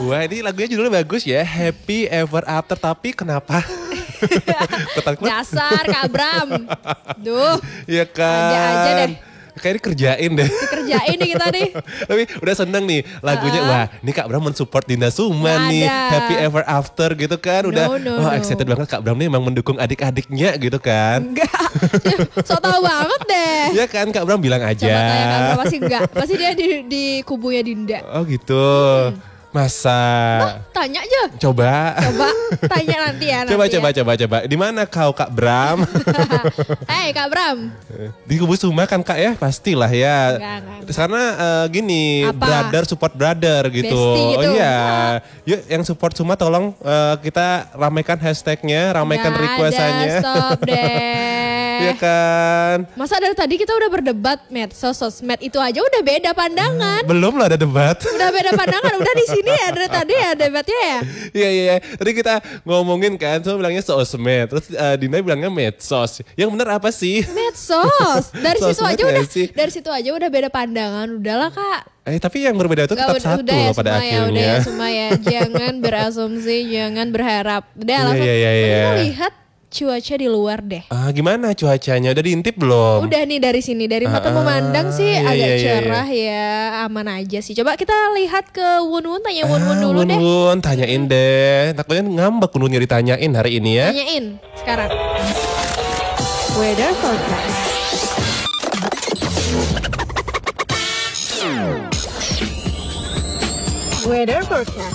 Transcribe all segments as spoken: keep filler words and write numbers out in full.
Wah ini lagunya judulnya bagus ya, Happy Ever After. Tapi kenapa? Dasar Kak Bram. Duh. Iya kan. Ada aja deh. Kayak dikerjain deh. Dikerjain nih kita nih. Tapi udah seneng nih lagunya. Uh, Wah ini Kak Bram mensupport Dinda Suma nih. Happy Ever After gitu kan. Udah no, no, wah no. excited banget Kak Bram nih emang mendukung adik-adiknya gitu kan. Enggak. So tau banget deh. Iya kan Kak Bram bilang aja. Coba tanya Kak Bram pasti enggak. Pasti dia di, di kubunya Dinda. Oh gitu. Hmm. Masa? Bah, tanya aja. Coba. Coba tanya nanti ya. Nanti coba ya. coba coba coba. Di mana kau Kak Bram? Hei Kak Bram. Di kubu Suma kan Kak ya, pastilah ya. Enggak, enggak. Karena uh, gini, apa? brother support brother gitu. Bestie gitu. Oh iya. Yuk yang support Suma tolong uh, kita ramaikan hashtagnya, ramaikan requestannya. Stop deh. Iya kan. Masa dari tadi kita udah berdebat medsos, sosmed itu aja udah beda pandangan. Belum lah ada debat. Udah beda pandangan, udah di sini ya dari tadi ya debatnya ya. Iya iya iya. Tadi kita ngomongin kan, Suma bilangnya sosmed, terus uh, Dina bilangnya medsos. Yang benar apa sih? Medsos. Dari situ aja udah sih? dari situ aja udah beda pandangan. Udahlah Kak. Eh tapi yang berbeda itu tetap udah, satu udah ya, loh pada ya, akhirnya. Udah ya semua ya. Jangan berasumsi, jangan berharap. Udah langsung iya, iya, iya. kita lihat cuaca di luar deh. Ah gimana cuacanya? Udah diintip belum? Udah nih dari sini, dari mata ah, memandang sih iya, agak iya, cerah iya. ya, aman aja sih. Coba kita lihat ke Wun Wun, tanya Wun Wun ah, dulu Wun deh. Wun, tanyain deh. Takutnya ngambek Wun Wunnya ditanyain hari ini ya. Tanyain sekarang. Weather forecast. Weather forecast.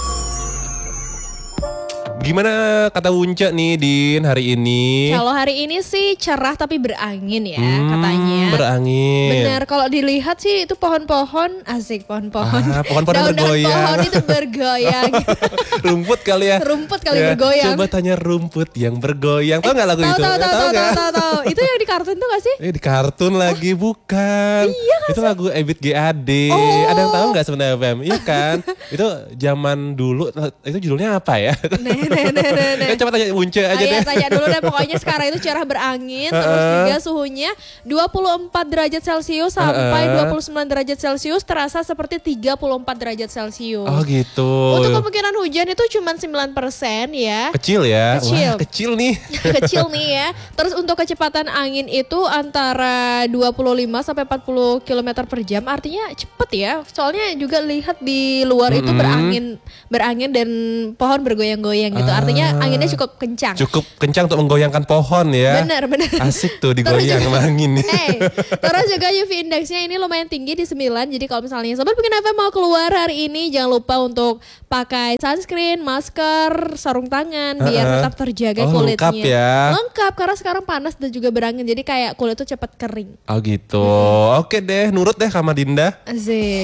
Gimana kata Wunca nih Din hari ini? Kalau hari ini sih cerah tapi berangin ya hmm, katanya. Berangin. Benar, kalau dilihat sih itu pohon-pohon asik pohon-pohon. Ah, pohon-pohon bergoyang. Pohon itu bergoyang. Rumput kali ya. Rumput kali ya, bergoyang. Coba tanya rumput yang bergoyang. Tahu nggak eh, lagu tahu, itu? Tahu tahu tahu tahu tahu tahu. Itu yang di kartun tuh nggak sih? Eh di kartun oh. lagi bukan. Iya kan itu sih? Lagu Ebit G A D. Oh. Ada yang tahu nggak sebenarnya F M? Iya kan? Itu zaman dulu. Itu judulnya apa ya? Nah, nah, nah, nah, nah. Ya, coba tanya Wunce aja oh, deh. Ya, tanya dulu deh. Pokoknya sekarang itu cerah berangin. Terus juga suhunya dua puluh empat derajat Celcius sampai dua puluh sembilan derajat Celcius. Terasa seperti tiga puluh empat derajat Celcius. Oh gitu. Untuk kemungkinan hujan itu cuma sembilan persen ya. Kecil ya. Kecil. Wah, kecil nih. Kecil nih ya. Terus untuk kecepatan angin itu antara dua puluh lima sampai empat puluh kilometer per jam. Artinya cepet ya. Soalnya juga lihat di luar mm-hmm. itu berangin berangin dan pohon bergoyang-goyang gitu. Ah. Artinya anginnya cukup kencang. Cukup kencang untuk menggoyangkan pohon ya. Benar, benar. Asik tuh digoyang sama angin. Hey, terus juga U V indexnya ini lumayan tinggi di sembilan. Jadi kalau misalnya Sobat Bikin F M mau keluar hari ini, jangan lupa untuk pakai sunscreen, masker, sarung tangan biar uh-uh. tetap terjaga oh, kulitnya. Lengkap ya. Lengkap karena sekarang panas dan juga berangin. Jadi kayak kulit tuh cepat kering. Oh gitu. Hmm. Oke deh, nurut deh sama Dinda. Asik.